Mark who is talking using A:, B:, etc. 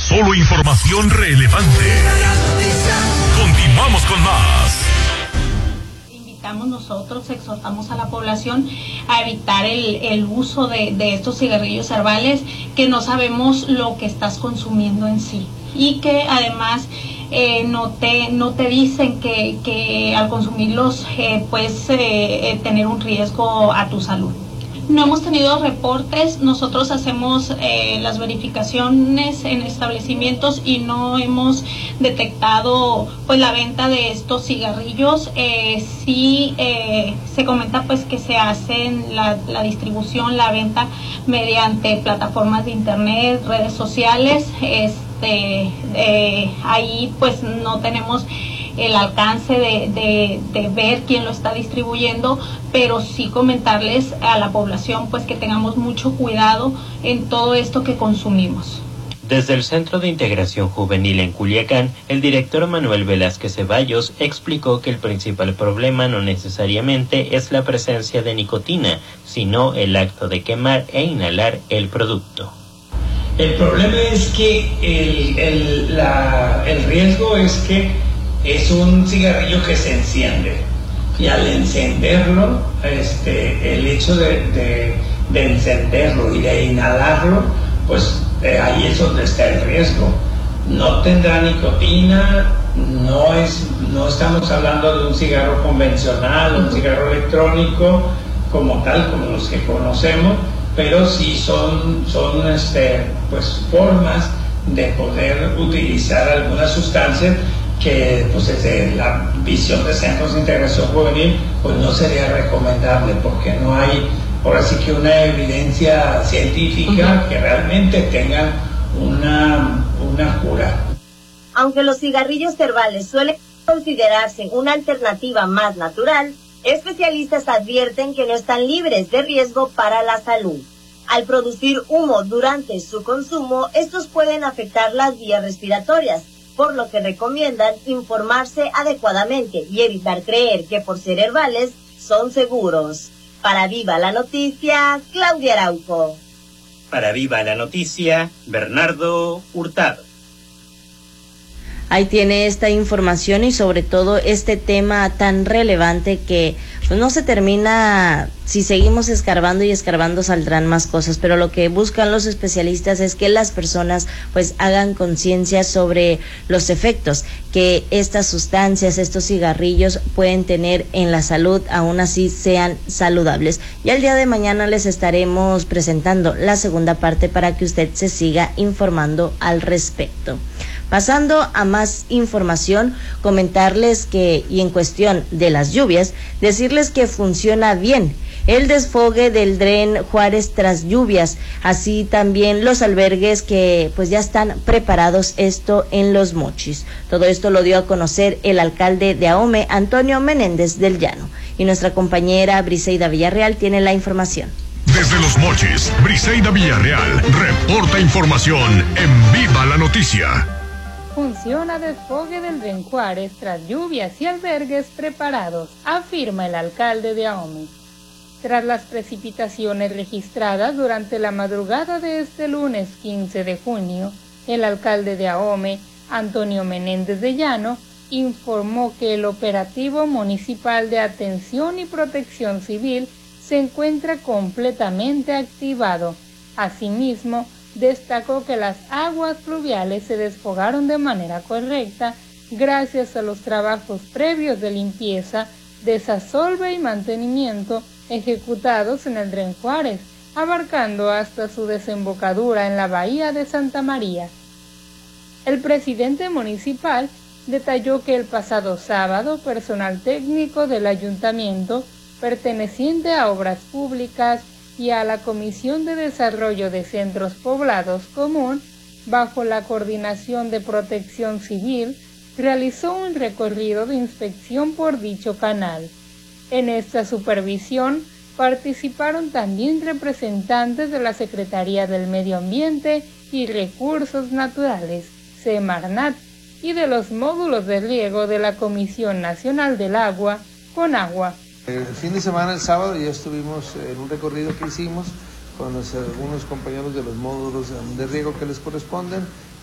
A: Solo información relevante. Continuamos con más.
B: Nosotros exhortamos a la población a evitar el uso de estos cigarrillos herbales, que no sabemos lo que estás consumiendo en sí, y que además no te dicen que al consumirlos puedes tener un riesgo a tu salud. No hemos tenido reportes, nosotros hacemos las verificaciones en establecimientos y no hemos detectado pues la venta de estos cigarrillos. Sí se comenta pues que se hacen la distribución, la venta mediante plataformas de internet, redes sociales. Ahí pues no tenemos el alcance de ver quién lo está distribuyendo, pero sí comentarles a la población pues que tengamos mucho cuidado en todo esto que consumimos.
C: Desde el Centro de Integración Juvenil en Culiacán, el director Manuel Velázquez Ceballos explicó que el principal problema no necesariamente es la presencia de nicotina, sino el acto de quemar e inhalar el producto.
D: El problema es que el riesgo es que es un cigarrillo que se enciende, y al encenderlo, el hecho de encenderlo y de inhalarlo, pues ahí es donde está el riesgo. No tendrá nicotina, no estamos hablando de un cigarro convencional, un cigarro electrónico como tal, como los que conocemos, pero sí son pues formas de poder utilizar algunas sustancias que pues desde la visión de Centros de Integración Juvenil pues no sería recomendable, porque no hay ahora sí que una evidencia científica que realmente tenga una cura.
E: Aunque los cigarrillos herbales suelen considerarse una alternativa más natural, especialistas advierten que no están libres de riesgo para la salud. Al producir humo durante su consumo, estos pueden afectar las vías respiratorias, por lo que recomiendan informarse adecuadamente y evitar creer que por ser herbales son seguros. Para Viva la Noticia, Claudia Araujo.
C: Para Viva la Noticia, Bernardo Hurtado.
F: Ahí tiene esta información y sobre todo este tema tan relevante que pues no se termina. Si seguimos escarbando y escarbando saldrán más cosas, pero lo que buscan los especialistas es que las personas pues hagan conciencia sobre los efectos que estas sustancias, estos cigarrillos pueden tener en la salud, aún así sean saludables. Y al día de mañana les estaremos presentando la segunda parte para que usted se siga informando al respecto. Pasando a más información, comentarles que, y en cuestión de las lluvias, decirles que funciona bien el desfogue del Dren Juárez tras lluvias, así también los albergues que pues ya están preparados, esto en Los Mochis. Todo esto lo dio a conocer el alcalde de Ahome, Antonio Menéndez del Llano, y nuestra compañera Briseida Villarreal tiene la información.
A: Desde Los Mochis, Briseida Villarreal reporta información en Viva la Noticia.
G: Funciona desfogue del Dren Juárez tras lluvias y albergues preparados, afirma el alcalde de Ahome. Tras las precipitaciones registradas durante la madrugada de este lunes 15 de junio, el alcalde de Ahome, Antonio Menéndez de Llano, informó que el operativo municipal de atención y protección civil se encuentra completamente activado. Asimismo, destacó que las aguas pluviales se desfogaron de manera correcta gracias a los trabajos previos de limpieza, desasolve y mantenimiento ejecutados en el Dren Juárez, abarcando hasta su desembocadura en la bahía de Santa María. El presidente municipal detalló que el pasado sábado personal técnico del ayuntamiento, perteneciente a Obras Públicas y a la Comisión de Desarrollo de Centros Poblados Común, bajo la coordinación de Protección Civil, realizó un recorrido de inspección por dicho canal. En esta supervisión participaron también representantes de la Secretaría del Medio Ambiente y Recursos Naturales, Semarnat, y de los módulos de riego de la Comisión Nacional del Agua, Conagua.
H: El fin de semana, el sábado, ya estuvimos en un recorrido que hicimos con algunos compañeros de los módulos de riego que les corresponden